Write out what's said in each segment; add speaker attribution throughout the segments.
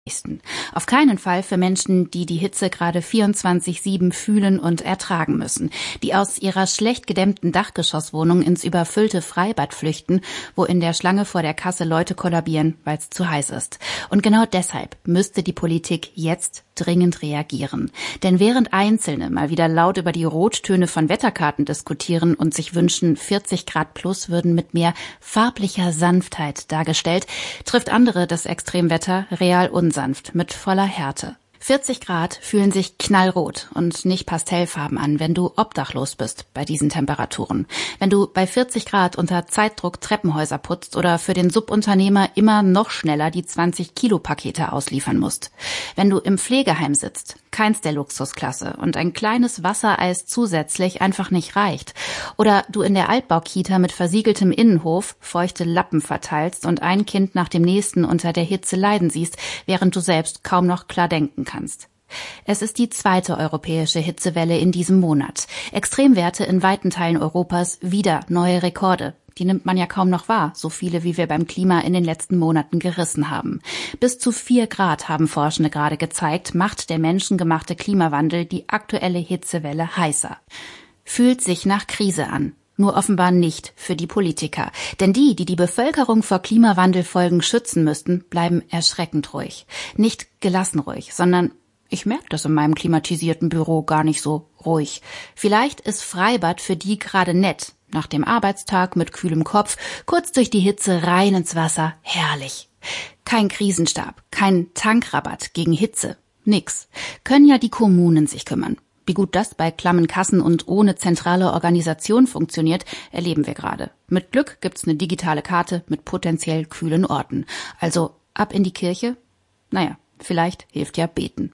Speaker 1: Auf keinen Fall für Menschen, die die Hitze gerade 24/7 fühlen und ertragen müssen, die aus ihrer schlecht gedämmten Dachgeschosswohnung ins überfüllte Freibad flüchten, wo in der Schlange vor der Kasse Leute kollabieren, weil es zu heiß ist. Und genau deshalb müsste die Politik jetzt dringend reagieren. Denn während Einzelne mal wieder laut über die Rottöne von Wetterkarten diskutieren und sich wünschen, 40 Grad plus würden mit mehr farblicher Sanftheit dargestellt, trifft andere das Extremwetter real unsanft mit voller Härte. 40 Grad fühlen sich knallrot und nicht pastellfarben an, wenn du obdachlos bist bei diesen Temperaturen. Wenn du bei 40 Grad unter Zeitdruck Treppenhäuser putzt oder für den Subunternehmer immer noch schneller die 20-Kilo-Pakete ausliefern musst. Wenn du im Pflegeheim sitzt, keins der Luxusklasse und ein kleines Wassereis zusätzlich einfach nicht reicht. Oder du in der Altbaukita mit versiegeltem Innenhof feuchte Lappen verteilst und ein Kind nach dem nächsten unter der Hitze leiden siehst, während du selbst kaum noch klar denken kannst. Es ist die zweite europäische Hitzewelle in diesem Monat. Extremwerte in weiten Teilen Europas, wieder neue Rekorde. Die nimmt man ja kaum noch wahr, so viele wie wir beim Klima in den letzten Monaten gerissen haben. Bis zu 4 Grad haben Forschende gerade gezeigt, macht der menschengemachte Klimawandel die aktuelle Hitzewelle heißer. Fühlt sich nach Krise an. Nur offenbar nicht für die Politiker. Denn die die Bevölkerung vor Klimawandelfolgen schützen müssten, bleiben erschreckend ruhig. Nicht gelassen ruhig, sondern ich merke das in meinem klimatisierten Büro gar nicht so ruhig. Vielleicht ist Freibad für die gerade nett. Nach dem Arbeitstag mit kühlem Kopf, kurz durch die Hitze rein ins Wasser, herrlich. Kein Krisenstab, kein Tankrabatt gegen Hitze, nix. Können ja die Kommunen sich kümmern. Wie gut das bei klammen Kassen und ohne zentrale Organisation funktioniert, erleben wir gerade. Mit Glück gibt's eine digitale Karte mit potenziell kühlen Orten. Also ab in die Kirche? Naja, vielleicht hilft ja beten.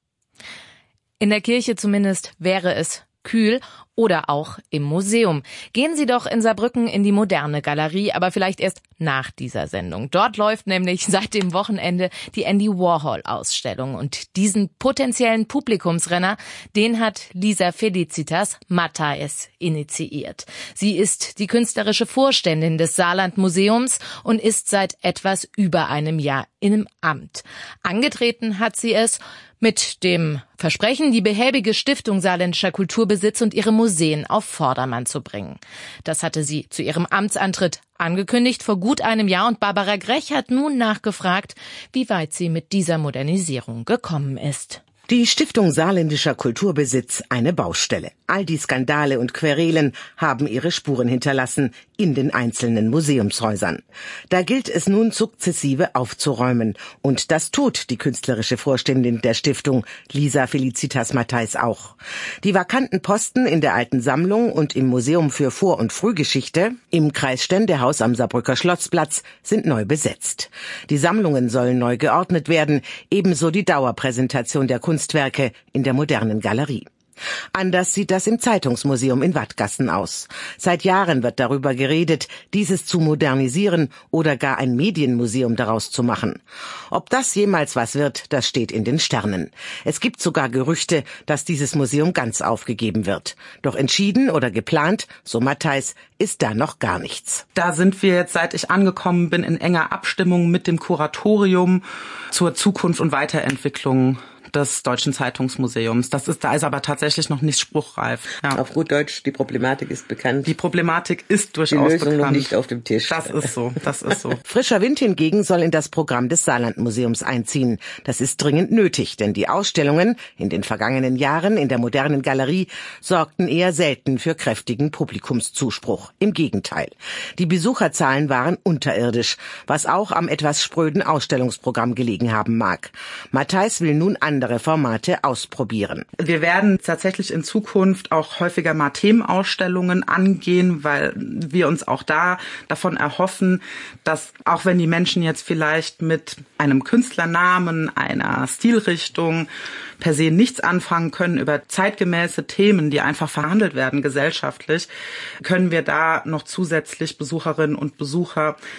Speaker 2: In der Kirche zumindest wäre es kühl oder auch im Museum. Gehen Sie doch in Saarbrücken in die Moderne Galerie, aber vielleicht erst nach dieser Sendung. Dort läuft nämlich seit dem Wochenende die Andy Warhol-Ausstellung. Und diesen potenziellen Publikumsrenner, den hat Lisa Felicitas Matthijs initiiert. Sie ist die künstlerische Vorständin des Saarland-Museums und ist seit etwas über einem Jahr im Amt. Angetreten hat sie es mit dem Versprechen, die behäbige Stiftung Saarländischer Kulturbesitz und ihre Museen auf Vordermann zu bringen. Das hatte sie zu ihrem Amtsantritt angekündigt vor gut einem Jahr und Barbara Grech hat nun nachgefragt, wie weit sie mit dieser Modernisierung gekommen ist.
Speaker 3: Die Stiftung Saarländischer Kulturbesitz, eine Baustelle. All die Skandale und Querelen haben ihre Spuren hinterlassen in den einzelnen Museumshäusern. Da gilt es nun sukzessive aufzuräumen. Und das tut die künstlerische Vorständin der Stiftung, Lisa Felicitas Matthijs, auch. Die vakanten Posten in der alten Sammlung und im Museum für Vor- und Frühgeschichte, im Kreisständehaus am Saarbrücker Schlossplatz, sind neu besetzt. Die Sammlungen sollen neu geordnet werden, ebenso die Dauerpräsentation der Kunstwerke in der Modernen Galerie. Anders sieht das im Zeitungsmuseum in Wattgassen aus. Seit Jahren wird darüber geredet, dieses zu modernisieren oder gar ein Medienmuseum daraus zu machen. Ob das jemals was wird, das steht in den Sternen. Es gibt sogar Gerüchte, dass dieses Museum ganz aufgegeben wird. Doch entschieden oder geplant, so Matthijs, ist da noch gar nichts.
Speaker 4: Da sind wir jetzt, seit ich angekommen bin, in enger Abstimmung mit dem Kuratorium zur Zukunft und Weiterentwicklung des Deutschen Zeitungsmuseums. Da ist aber tatsächlich noch nicht spruchreif.
Speaker 5: Ja. Auf gut Deutsch, die Problematik ist bekannt.
Speaker 4: Die Problematik ist durchaus bekannt. Die Lösung
Speaker 5: noch nicht auf dem Tisch.
Speaker 4: Das ist so.
Speaker 3: Frischer Wind hingegen soll in das Programm des Saarlandmuseums einziehen. Das ist dringend nötig, denn die Ausstellungen in den vergangenen Jahren in der Modernen Galerie sorgten eher selten für kräftigen Publikumszuspruch. Im Gegenteil. Die Besucherzahlen waren unterirdisch, was auch am etwas spröden Ausstellungsprogramm gelegen haben mag. Matthijs will nun andere Formate ausprobieren.
Speaker 4: Wir werden tatsächlich in Zukunft auch häufiger mal Themenausstellungen angehen, weil wir uns auch davon erhoffen, dass auch wenn die Menschen jetzt vielleicht mit einem Künstlernamen, einer Stilrichtung per se nichts anfangen können, über zeitgemäße Themen, die einfach verhandelt werden gesellschaftlich, können wir da noch zusätzlich Besucherinnen und Besucher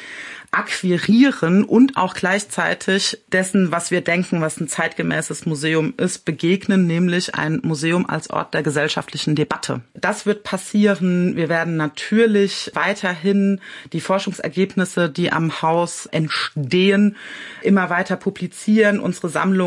Speaker 4: akquirieren und auch gleichzeitig dessen, was wir denken, was ein zeitgemäßes Museum ist, begegnen, nämlich ein Museum als Ort der gesellschaftlichen Debatte. Das wird passieren. Wir werden natürlich weiterhin die Forschungsergebnisse, die am Haus entstehen, immer weiter publizieren, unsere Sammlung